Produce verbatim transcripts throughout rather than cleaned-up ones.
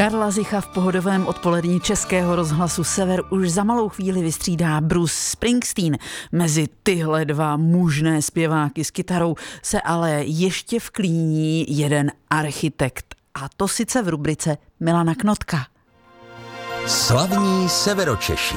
Karla Zicha v pohodovém odpolední Českého rozhlasu Sever už za malou chvíli vystřídá Bruce Springsteen. Mezi tyhle dva mužné zpěváky s kytarou se ale ještě vklíní jeden architekt. A to sice v rubrice Milana Knotka. Slavní Severočeši.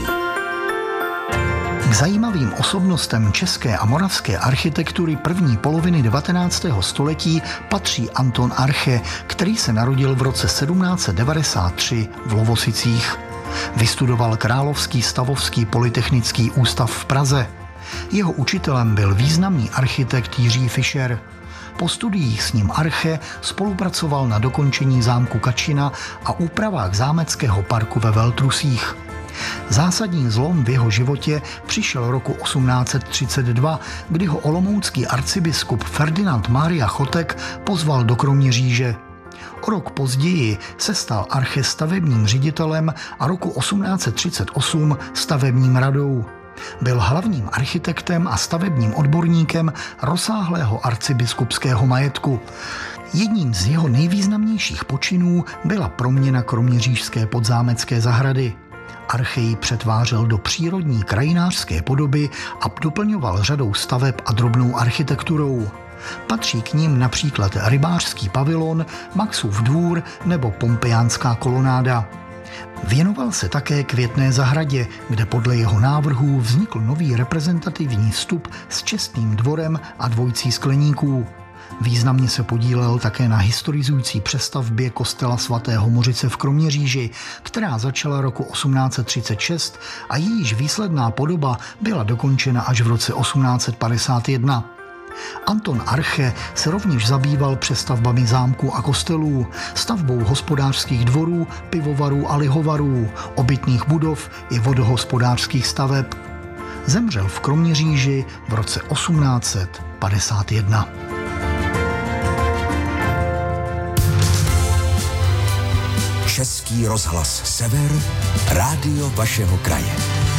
K zajímavým osobnostem české a moravské architektury první poloviny devatenáctého století patří Anton Arche, který se narodil v roce sedmnáct set devadesát tři v Lovosicích. Vystudoval Královský stavovský polytechnický ústav v Praze. Jeho učitelem byl významný architekt Jiří Fischer. Po studiích s ním Arche spolupracoval na dokončení zámku Kačina a úpravách zámeckého parku ve Veltrusích. Zásadní zlom v jeho životě přišel roku osmnáct set třicet dva, kdy ho olomoucký arcibiskup Ferdinand Mária Chotek pozval do Kroměříže. O rok později se stal Arche stavebním ředitelem a roku osmnáct set třicet osm stavebním radou. Byl hlavním architektem a stavebním odborníkem rozsáhlého arcibiskupského majetku. Jedním z jeho nejvýznamnějších počinů byla proměna kroměřížské podzámecké zahrady. Arche ji přetvářel do přírodní krajinářské podoby a doplňoval řadou staveb a drobnou architekturou. Patří k nim například rybářský pavilon, Maxův dvůr nebo pompejánská kolonáda. Věnoval se také Květné zahradě, kde podle jeho návrhů vznikl nový reprezentativní vstup s čestným dvorem a dvojcí skleníků. Významně se podílel také na historizující přestavbě kostela svatého Mořice v Kroměříži, která začala roku osmnáct set třicet šest a jejíž výsledná podoba byla dokončena až v roce osmnáct set padesát jedna. Anton Arche se rovněž zabýval přestavbami zámků a kostelů, stavbou hospodářských dvorů, pivovarů a lihovarů, obytných budov i vodohospodářských staveb. Zemřel v Kroměříži v roce osmnáct set padesát jedna. Český rozhlas Sever, rádio vašeho kraje.